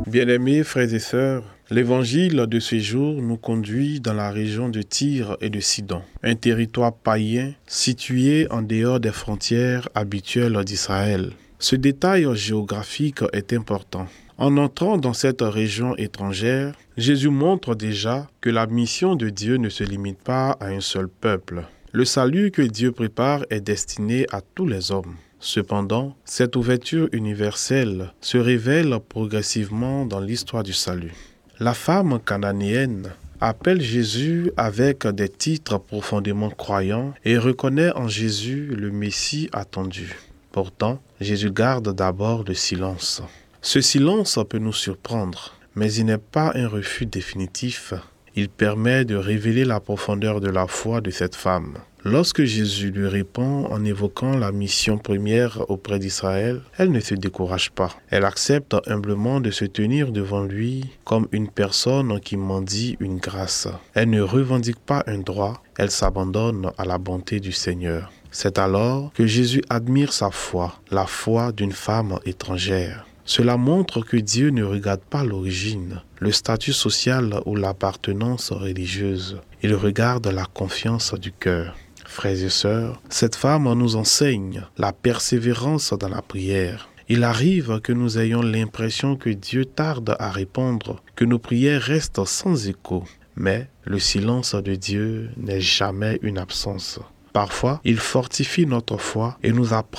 Bien-aimés frères et sœurs, l'évangile de ce jour nous conduit dans la région de Tyr et de Sidon, un territoire païen situé en dehors des frontières habituelles d'Israël. Ce détail géographique est important. En entrant dans cette région étrangère, Jésus montre déjà que la mission de Dieu ne se limite pas à un seul peuple. Le salut que Dieu prépare est destiné à tous les hommes. Cependant, cette ouverture universelle se révèle progressivement dans l'histoire du salut. La femme cananéenne appelle Jésus avec des titres profondément croyants et reconnaît en Jésus le Messie attendu. Pourtant, Jésus garde d'abord le silence. Ce silence peut nous surprendre, mais il n'est pas un refus définitif. Il permet de révéler la profondeur de la foi de cette femme. Lorsque Jésus lui répond en évoquant la mission première auprès d'Israël, elle ne se décourage pas. Elle accepte humblement de se tenir devant lui comme une personne qui mendie une grâce. Elle ne revendique pas un droit, elle s'abandonne à la bonté du Seigneur. C'est alors que Jésus admire sa foi, la foi d'une femme étrangère. Cela montre que Dieu ne regarde pas l'origine, le statut social ou l'appartenance religieuse. Il regarde la confiance du cœur. Frères et sœurs, cette femme nous enseigne la persévérance dans la prière. Il arrive que nous ayons l'impression que Dieu tarde à répondre, que nos prières restent sans écho. Mais le silence de Dieu n'est jamais une absence. Parfois, il fortifie notre foi et nous apprend